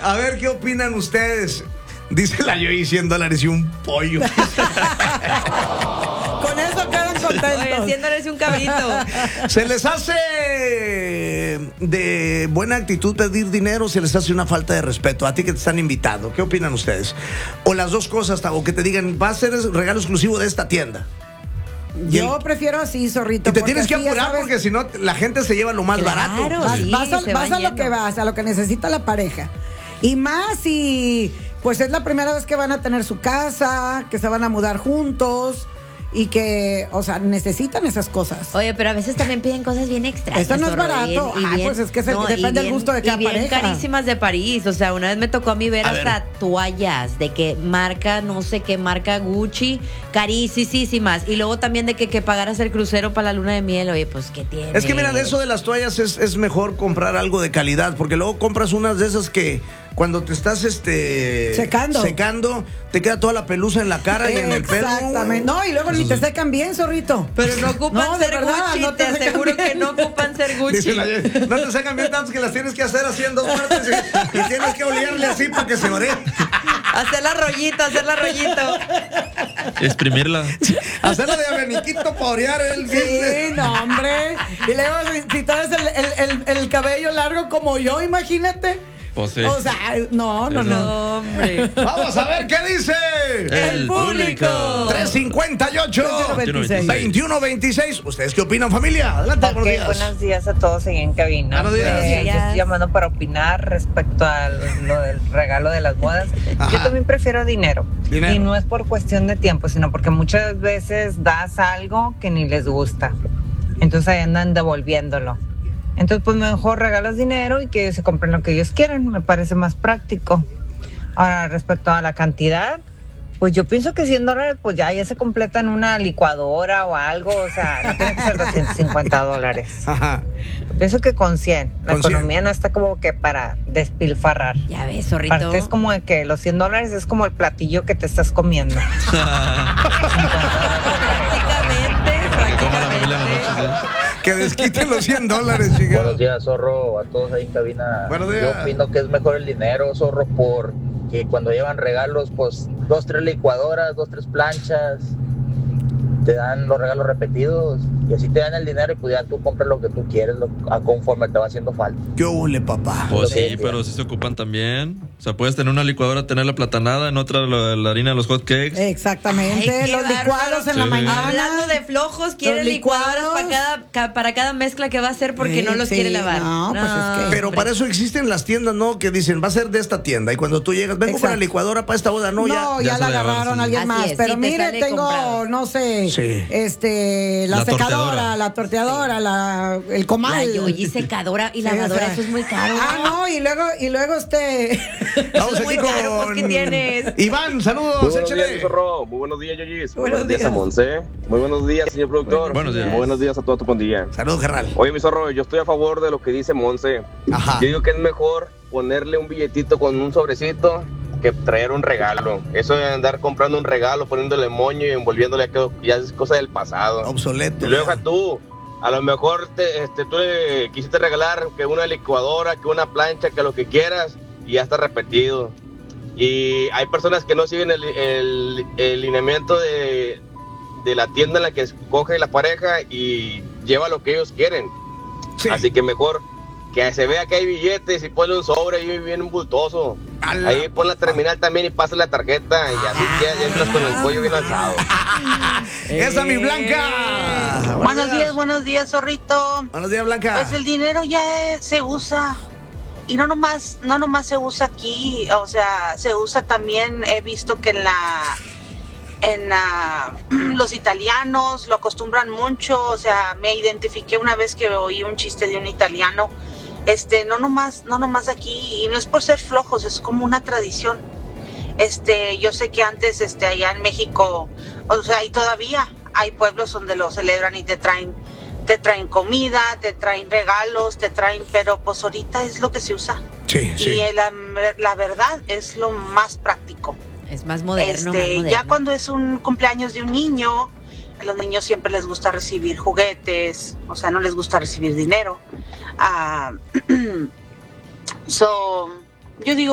A ver, ¿qué opinan ustedes? Dice la Yoyi, $100 y un pollo. Con eso quedan contentos. Oye, $100 y un cabrito. ¿Se les hace de buena actitud pedir dinero o se les hace una falta de respeto a ti que te están invitando? ¿Qué opinan ustedes? O las dos cosas, o que te digan, va a ser regalo exclusivo de esta tienda. Yo prefiero así, zorrito. Y te tienes que así, apurar porque si no, la gente se lleva lo más barato. Sí, Vas a lo que vas, a lo que necesita la pareja. Y más si, pues es la primera vez que van a tener su casa, que se van a mudar juntos y que, o sea, necesitan esas cosas. Oye, pero a veces también piden cosas bien extrañas. Eso no es barato. Pues es que depende del gusto de cada pareja. Y bien pareja. carísimas de París. O sea, una vez me tocó a mí ver hasta toallas de que marca, no sé qué marca, Gucci, carísimas. Y luego también de que pagaras el crucero para la luna de miel. Oye, pues, ¿qué tiene? Es que mira, de eso de las toallas es mejor comprar algo de calidad, porque luego compras unas de esas que cuando te estás secando, te queda toda la pelusa en la cara y en el pelo. Exactamente. No, y luego ni te secan bien, zorrito. Pero no ocupan de ser verdad, Gucci, no te te aseguro que no ocupan ser Gucci. No te secan bien tantos que las tienes que hacer así en dos partes y tienes que olearle así para que se ore. Hacerla rollito. Exprimirla. Hacerla de abaniquito para orear el Sí, no, hombre. Y luego, si traes el cabello largo como yo, imagínate. Pues sí. O sea, no. No, hombre. Vamos a ver qué dice El público. 358-2126. ¿Ustedes qué opinan, familia? Adelante, buenos días. Buenos días a todos ahí en cabina. Buenos días. Yo estoy llamando para opinar respecto a lo del regalo de las bodas. Ajá. Yo también prefiero dinero. Dinero. Y no es por cuestión de tiempo, sino porque muchas veces das algo que ni les gusta. Entonces ahí andan devolviéndolo. Entonces, pues mejor regalas dinero y que se compren lo que ellos quieran. Me parece más práctico. Ahora, respecto a la cantidad, pues yo pienso que $100, pues ya se completa en una licuadora o algo. O sea, no tiene que ser $250. Ajá. Yo pienso que con 100. La Con 100. economía no está como que para despilfarrar. Ya ves, zorrito. Aparte es como de que los $100 es como el platillo que te estás comiendo. Que coma la familia en la noche, ¿sí? Que desquiten los $100, chicos. Buenos días, zorro, a todos ahí en cabina. Buenos días. Yo opino que es mejor el dinero, zorro, porque cuando llevan regalos, pues 2, 3 licuadoras, 2, 3 planchas, te dan los regalos repetidos y así te dan el dinero y pues ya tú compras lo que tú quieres, conforme te va haciendo falta. ¿Qué huele, papá? Pues Sí, sí, pero sí se ocupan también. O sea, puedes tener una licuadora, tener la platanada, en otra la harina de los hot cakes. Exactamente. Ay, qué los licuados en la Sí. mañana. Hablando de flojos, quiere Los licuadoras licuados. para cada mezcla que va a hacer porque Sí, no los sí, quiere lavar. no, pues es que- Pero hombre. para eso existen las tiendas, ¿no? Que dicen, va a ser de esta tienda. Y cuando tú llegas, vengo con la Exacto. licuadora para esta boda. No, No, ya. ya se la la llevaron, agarraron sí. a alguien Así más. es, Pero sí, te mire, sale tengo, comprado. no sé, Sí. la La secadora, torteadora. la torteadora, el comal. La Yoyi secadora y Sí, lavadora, o sea. eso es muy caro. No, y luego Vamos es aquí muy caro, pues, ¿qué tienes? Iván, saludos, Muy buenos días, échale. zorro. Muy buenos días, Yoyis. Muy Buenos buenos días días. a Monse. Muy buenos días, señor productor. Buenos días. Muy buenos días a toda tu pandilla. Saludos, carnal. Oye, mi zorro, yo estoy a favor de lo que dice Monse. Ajá. Yo digo que es mejor ponerle un billetito con un sobrecito que traer un regalo. Eso de andar comprando un regalo, poniéndole moño y envolviéndole aquello, ya es cosa del pasado. Obsoleto. Y luego tú, a lo mejor tú le quisiste regalar que una licuadora, que una plancha, que lo que quieras, y ya está repetido. Y hay personas que no siguen el lineamiento de la tienda en la que escoge la pareja y lleva lo que ellos quieren. Sí. Así que mejor que se vea que hay billetes y ponle un sobre ahí bien un bultoso. ¡Ala! Ahí pon la terminal también y pasa la tarjeta y así ya entras con el cuello bien alzado. ¡Esa, mi Blanca! Buenos días, zorrito. Buenos días, Blanca. Pues el dinero ya se usa. Y no nomás se usa aquí, o sea, se usa también, he visto que los italianos lo acostumbran mucho, o sea, me identifiqué una vez que oí un chiste de un italiano, no nomás aquí, y no es por ser flojos, es como una tradición. Yo sé que antes, allá en México, o sea, y todavía hay pueblos donde lo celebran y te traen comida, te traen regalos, pero pues ahorita es lo que se usa. Sí, sí. Y la verdad es lo más práctico. Es más moderno, Ya cuando es un cumpleaños de un niño, a los niños siempre les gusta recibir juguetes, o sea, no les gusta recibir dinero. Yo digo